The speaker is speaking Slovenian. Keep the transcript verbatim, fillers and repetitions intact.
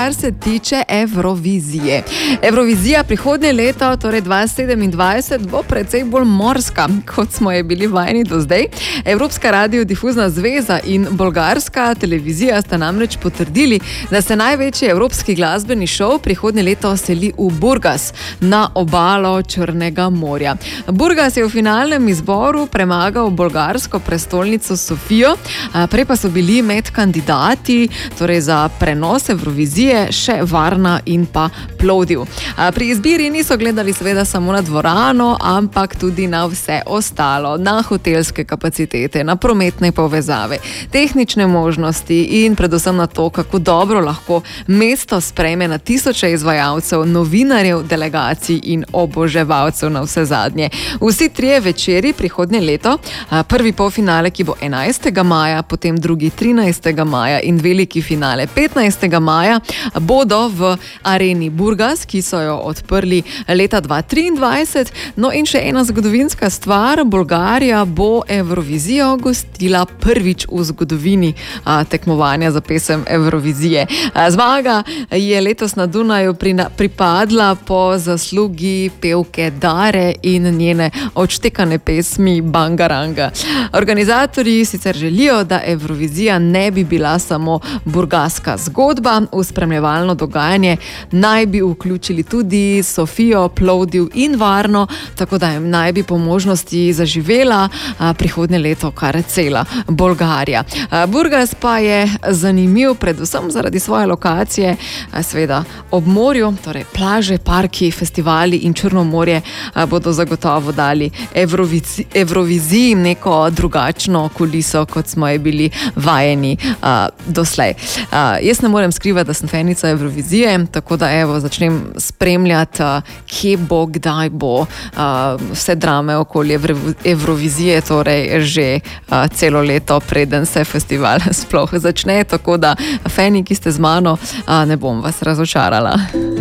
kar se tiče Evrovizije. Evrovizija prihodnje leto, torej dva tisoč sedemindvajset, bo precej bolj morska, kot smo je bili vajeni do zdaj. Evropska radiodifuzna zveza in bolgarska televizija sta namreč potrdili, da se največji evropski glasbeni šov prihodnje leto seli v Burgas, na obalo Črnega morja. Burgas je v finalnem izboru premagal bolgarsko prestolnico Sofijo, prej pa so bili med kandidati, torej za prenos Evrovizije, še Varna in pa Plovdiv. Pri izbiri niso gledali seveda samo na dvorano, ampak tudi na vse ostalo, na hotelske kapacitete, na prometne povezave, tehnične možnosti in predvsem na to, kako dobro lahko mesto sprejme na tisoče izvajalcev, novinarjev, delegacij in oboževalcev na vse zadnje. Vsi trije večeri prihodnje leto, prvi polfinale, ki bo enajstega maja, potem drugi trinajstega maja in veliki finale petnajstega maja, bodo v areni Burgas, ki so jo odprli leta dva tisoč triindvajset. No in še ena zgodovinska stvar, Bolgarija bo Evrovizijo gostila prvič v zgodovini a, tekmovanja za pesem Evrovizije. A, zmaga je letos na Dunaju prina, pripadla po zaslugi pevke Dare in njene odštekane pesmi Bangaranga. Organizatorji sicer želijo, da Evrovizija ne bi bila samo burgaska zgodba, v spremljevalno dogajanje naj bi vključili tudi Sofijo, Plovdiv in Varno, tako da jim naj bi po možnosti zaživela a, prihodnje leto kar cela Bolgarija. A, Burgas pa je zanimiv predvsem zaradi svoje lokacije, a, seveda ob morju, torej plaže, parki, festivali in Črno morje a, bodo zagotovo dali Evrovizi, Evroviziji neko drugačno kuliso, kot smo je bili vajeni a, doslej. A, jaz ne morem skrivati, da sem fenica Evrovizije, tako da evo, začnem spremljati, a, kje bo, kdaj bo, a, vse drame okoli Evrovizije, torej že a, celo leto, preden se festival sploh začne, tako da feni, ki ste z mano, a, ne bom vas razočarala.